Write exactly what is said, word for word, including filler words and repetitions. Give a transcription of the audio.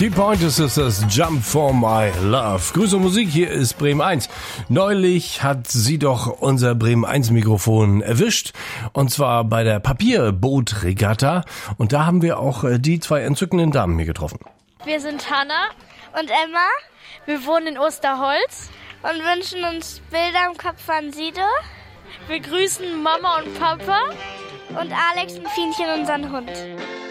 Die Pointer Sisters, Jump for My Love. Grüße und Musik, hier ist Bremen eins. Neulich hat sie doch unser Bremen eins Mikrofon erwischt. Und zwar bei der Papierbootregatta. Und da haben wir auch die zwei entzückenden Damen hier getroffen. Wir sind Hanna und Emma. Wir wohnen in Osterholz und wünschen uns Bilder im Kopf von Sido. Wir grüßen Mama und Papa und Alex und Fienchen, unseren Hund.